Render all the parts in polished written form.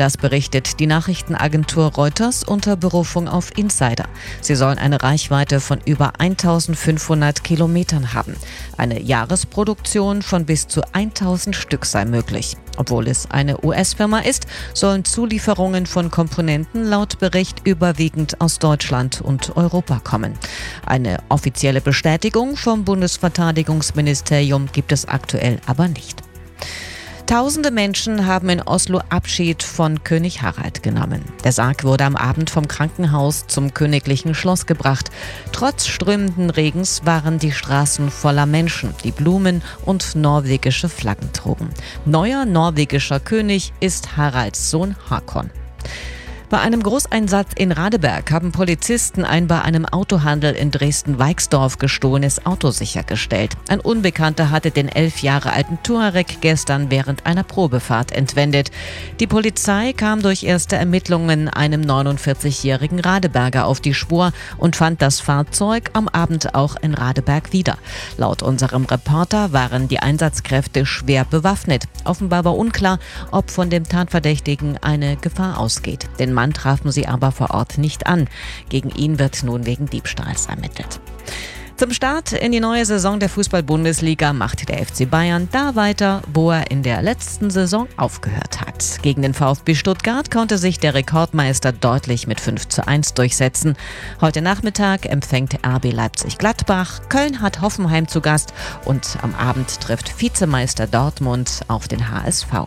Das berichtet die Nachrichtenagentur Reuters unter Berufung auf Insider. Sie sollen eine Reichweite von über 1500 Kilometern haben. Eine Jahresproduktion von bis zu 1000 Stück sei möglich. Obwohl es eine US-Firma ist, sollen Zulieferungen von Komponenten laut Bericht überwiegend aus Deutschland und Europa kommen. Eine offizielle Bestätigung vom Bundesverteidigungsministerium gibt es aktuell aber nicht. Tausende Menschen haben in Oslo Abschied von König Harald genommen. Der Sarg wurde am Abend vom Krankenhaus zum königlichen Schloss gebracht. Trotz strömenden Regens waren die Straßen voller Menschen, die Blumen und norwegische Flaggen trugen. Neuer norwegischer König ist Haralds Sohn Håkon. Bei einem Großeinsatz in Radeberg haben Polizisten ein bei einem Autohandel in Dresden-Weixdorf gestohlenes Auto sichergestellt. Ein Unbekannter hatte den 11 Jahre alten Touareg gestern während einer Probefahrt entwendet. Die Polizei kam durch erste Ermittlungen einem 49-jährigen Radeberger auf die Spur und fand das Fahrzeug am Abend auch in Radeberg wieder. Laut unserem Reporter waren die Einsatzkräfte schwer bewaffnet. Offenbar war unklar, ob von dem Tatverdächtigen eine Gefahr ausgeht. Den Mann trafen sie aber vor Ort nicht an. Gegen ihn wird nun wegen Diebstahls ermittelt. Zum Start in die neue Saison der Fußball-Bundesliga macht der FC Bayern da weiter, wo er in der letzten Saison aufgehört hat. Gegen den VfB Stuttgart konnte sich der Rekordmeister deutlich mit 5:1 durchsetzen. Heute Nachmittag empfängt RB Leipzig Gladbach, Köln hat Hoffenheim zu Gast und am Abend trifft Vizemeister Dortmund auf den HSV.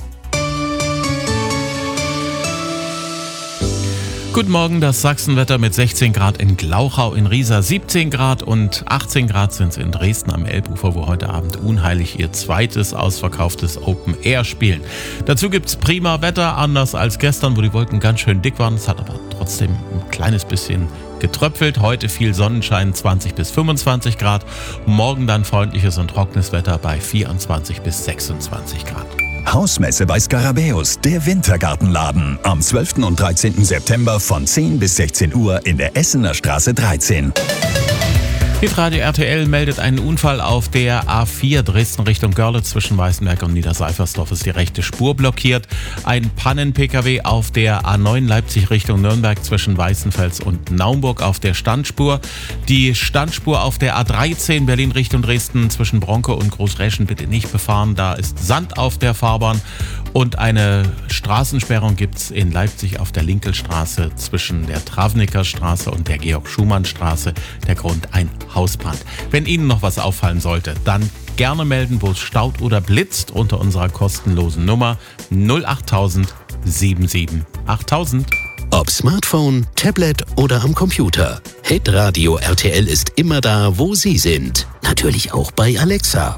Guten Morgen, das Sachsenwetter mit 16 Grad in Glauchau, in Riesa 17 Grad und 18 Grad sind es in Dresden am Elbufer, wo heute Abend Unheilig ihr zweites ausverkauftes Open Air spielen. Dazu gibt's prima Wetter, anders als gestern, wo die Wolken ganz schön dick waren. Es hat aber trotzdem ein kleines bisschen getröpfelt. Heute viel Sonnenschein, 20 bis 25 Grad. Morgen dann freundliches und trockenes Wetter bei 24 bis 26 Grad. Hausmesse bei Skarabäus, der Wintergartenladen. Am 12. und 13. September von 10 bis 16 Uhr in der Essener Straße 13. Hitradio RTL meldet einen Unfall auf der A4 Dresden Richtung Görlitz. Zwischen Weißenberg und Niederseifersdorf ist die rechte Spur blockiert. Ein Pannen-Pkw auf der A9 Leipzig Richtung Nürnberg zwischen Weißenfels und Naumburg auf der Standspur. Die Standspur auf der A13 Berlin Richtung Dresden zwischen Bronke und Großräschen bitte nicht befahren. Da ist Sand auf der Fahrbahn. Und eine Straßensperrung gibt's in Leipzig auf der Linkelstraße zwischen der Travniker Straße und der Georg-Schumann-Straße. Der Grund ein Hausbrand. Wenn Ihnen noch was auffallen sollte, dann gerne melden, wo es staut oder blitzt unter unserer kostenlosen Nummer 08000 77 8000. Ob Smartphone, Tablet oder am Computer. Hitradio RTL ist immer da, wo Sie sind. Natürlich auch bei Alexa.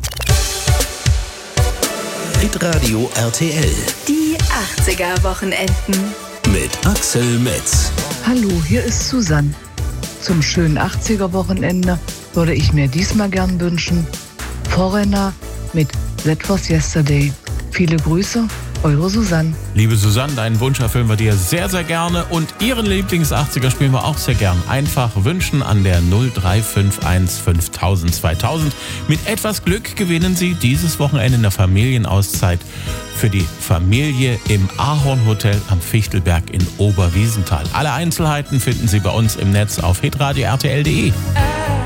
Hitradio RTL. Die 80er-Wochenenden. Mit Axel Metz. Hallo, hier ist Susanne. Zum schönen 80er-Wochenende würde ich mir diesmal gern wünschen Foreigner mit That Was Yesterday. Viele Grüße, eure Susanne. Liebe Susanne, deinen Wunsch erfüllen wir dir sehr, sehr gerne und Ihren Lieblings-80er spielen wir auch sehr gern. Einfach wünschen an der 0351 5000 2000. Mit etwas Glück gewinnen Sie dieses Wochenende eine Familienauszeit für die Familie im Ahornhotel am Fichtelberg in Oberwiesenthal. Alle Einzelheiten finden Sie bei uns im Netz auf hitradio rtl.de.